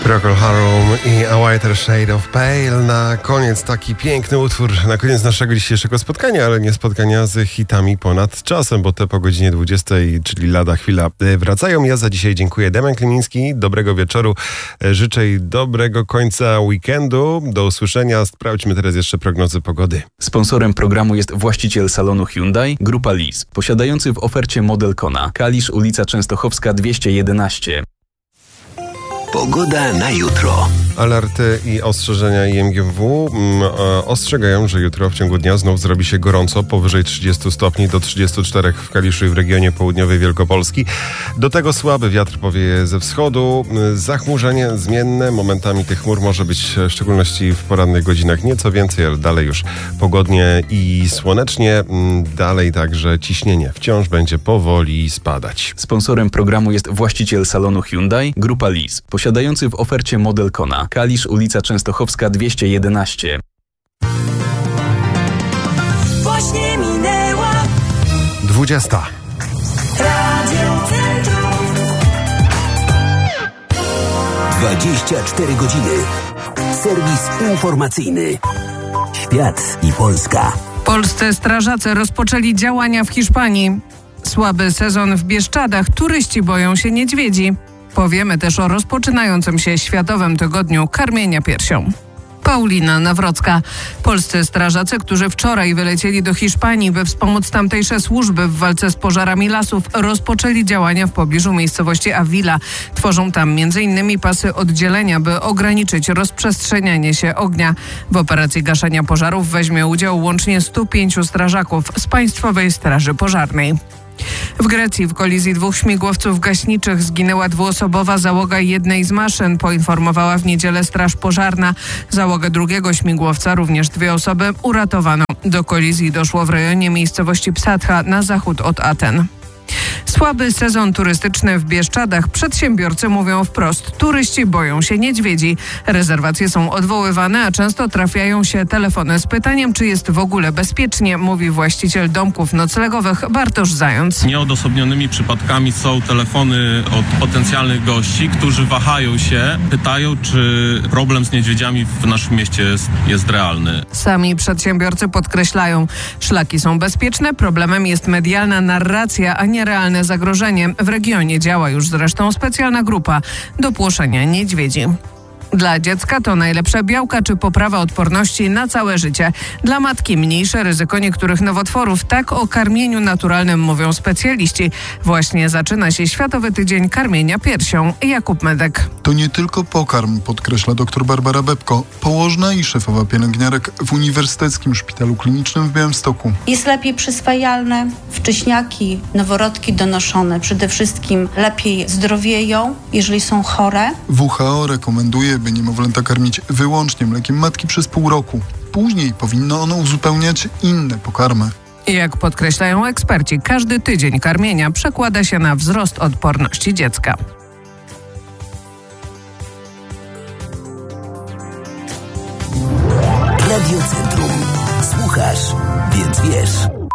Procol Harum i A Whiter Shade of Pale. Na koniec taki piękny utwór, na koniec naszego dzisiejszego spotkania, ale nie spotkania z hitami ponad czasem, bo te po godzinie 20, czyli lada chwila, wracają. Ja za dzisiaj dziękuję. Damian Klimiński, dobrego wieczoru. Życzę i dobrego końca weekendu. Do usłyszenia. Sprawdźmy teraz jeszcze prognozy pogody. Sponsorem programu jest właściciel salonu Hyundai, Grupa Lease, posiadający w ofercie model Kona. Kalisz, ulica Częstochowska 211. Pogoda na jutro. Alerty i ostrzeżenia IMGW ostrzegają, że jutro w ciągu dnia znów zrobi się gorąco, powyżej 30 stopni do 34 w Kaliszu i w regionie południowej Wielkopolski. Do tego słaby wiatr powieje ze wschodu, zachmurzenie zmienne, momentami tych chmur może być w szczególności w porannych godzinach nieco więcej, ale dalej już pogodnie i słonecznie, dalej także ciśnienie wciąż będzie powoli spadać. Sponsorem programu jest właściciel salonu Hyundai, Grupa Lease, posiadający w ofercie model Kona. Kalisz, ulica Częstochowska 211. Właśnie minęła 20. Radio Centrum. 24 godziny. Serwis informacyjny. Świat i Polska. Polscy strażacy rozpoczęli działania w Hiszpanii. Słaby sezon w Bieszczadach, turyści boją się niedźwiedzi. Powiemy też o rozpoczynającym się Światowym Tygodniu Karmienia Piersią. Paulina Nawrocka. Polscy strażacy, którzy wczoraj wylecieli do Hiszpanii, by wspomóc tamtejsze służby w walce z pożarami lasów, rozpoczęli działania w pobliżu miejscowości Avila. Tworzą tam m.in. pasy oddzielenia, by ograniczyć rozprzestrzenianie się ognia. W operacji gaszenia pożarów weźmie udział łącznie 105 strażaków z Państwowej Straży Pożarnej. W Grecji w kolizji 2 śmigłowców gaśniczych zginęła 2-osobowa załoga jednej z maszyn, poinformowała w niedzielę Straż Pożarna. Załogę drugiego śmigłowca, również 2 osoby, uratowano. Do kolizji doszło w rejonie miejscowości Psatha na zachód od Aten. Słaby sezon turystyczny w Bieszczadach. Przedsiębiorcy mówią wprost, turyści boją się niedźwiedzi. Rezerwacje są odwoływane, a często trafiają się telefony z pytaniem, czy jest w ogóle bezpiecznie, mówi właściciel domków noclegowych Bartosz Zając. Nieodosobnionymi przypadkami są telefony od potencjalnych gości, którzy wahają się, pytają, czy problem z niedźwiedziami w naszym mieście jest realny. Sami przedsiębiorcy podkreślają, szlaki są bezpieczne, problemem jest medialna narracja, a nie realne zagrożenie. W regionie działa już zresztą specjalna grupa do płoszenia niedźwiedzi. Dla dziecka to najlepsze białka czy poprawa odporności na całe życie. Dla matki mniejsze ryzyko niektórych nowotworów. Tak o karmieniu naturalnym mówią specjaliści. Właśnie zaczyna się Światowy Tydzień Karmienia Piersią. Jakub Medek. To nie tylko pokarm, podkreśla dr Barbara Bebko, położna i szefowa pielęgniarek w Uniwersyteckim Szpitalu Klinicznym w Białymstoku. Jest lepiej przyswajalne, wcześniaki, noworodki donoszone przede wszystkim lepiej zdrowieją, jeżeli są chore. WHO rekomenduje, by niemowlęta karmić wyłącznie mlekiem matki przez pół roku. Później powinno ono uzupełniać inne pokarmy. Jak podkreślają eksperci, każdy tydzień karmienia przekłada się na wzrost odporności dziecka. Radio Centrum. Słuchasz, więc wiesz.